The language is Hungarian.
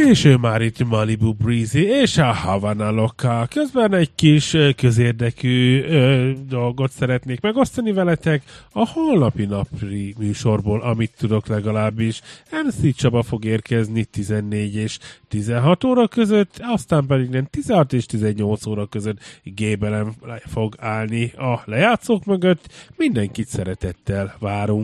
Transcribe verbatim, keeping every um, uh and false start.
És ő már itt Malibu Breezy és a Havana Loca. Közben egy kis közérdekű ö, dolgot szeretnék megosztani veletek a holnapi napi műsorból, amit tudok legalábbis. em cé Csaba fog érkezni tizennégy és tizenhat óra között, aztán pedig nem tizenhat és tizennyolc óra között Gébelem fog állni a lejátszók mögött. Mindenkit szeretettel várunk.